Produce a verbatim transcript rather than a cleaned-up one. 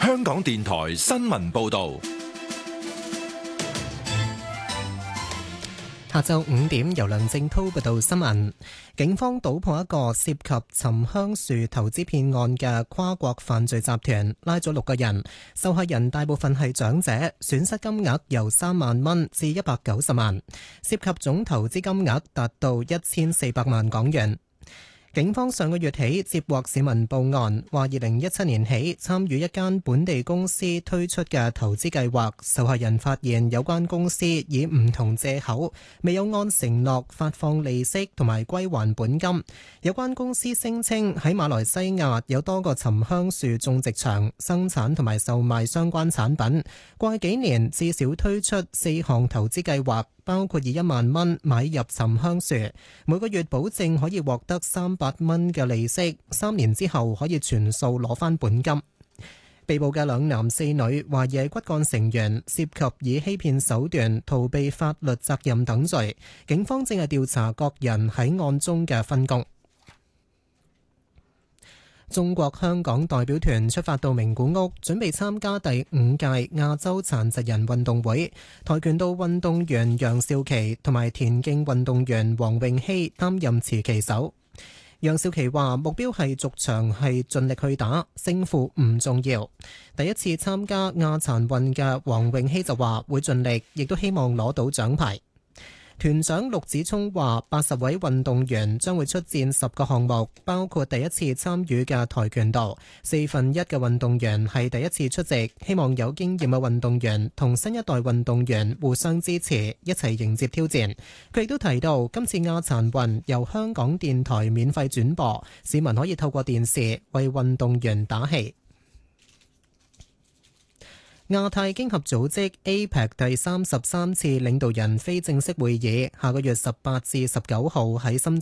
香港電台新聞報道。 下晝五點，由梁正濤報道新聞。警方搗破一個涉及沉香樹投資騙案嘅跨國犯罪集團，拉咗六個人，受害人大部分係長者，損失金額由三萬蚊至一百九十萬，涉及總投資金額達到一千四百萬港元。警方上個月起接獲市民報案，話二零一七年起參與一間本地公司推出嘅投資計劃，受害人發現有關公司以唔同借口未有按承諾發放利息同埋歸還本金。有關公司聲稱喺馬來西亞有多個沉香樹種植場，生產同埋售賣相關產品。過去幾年至少推出四項投資計劃，包括以一萬蚊買入沉香樹，每個月保證可以獲得三百蚊嘅利息，三年之後可以全數攞返本金。被捕嘅兩男四女懷疑係骨幹成員，涉及以欺騙手段逃避法律責任等罪。警方正係調查各人喺案中嘅分工。中國香港代表團出發到名古屋，準備參加第五屆亞洲殘疾人運動會。跆拳道運動員楊少琪同埋田徑運動員黃詠希擔任持旗手。楊少琪話目標係逐場係盡力去打，勝負唔重要。第一次參加亞殘運嘅黃詠希就話會盡力，亦都希望攞到獎牌。團長陸子聰話：八十位運動員將會出戰十個項目，包括第一次參與嘅跆拳道。四分一嘅運動員係第一次出席，希望有經驗嘅運動員同新一代運動員互相支持，一齊迎接挑戰。佢亦都提到，今次亞殘運由香港電台免費轉播，市民可以透過電視為運動員打氣。亞太經合組織 A P E C 第三十三次領導人非正式會議，下個月十八至十九號喺深圳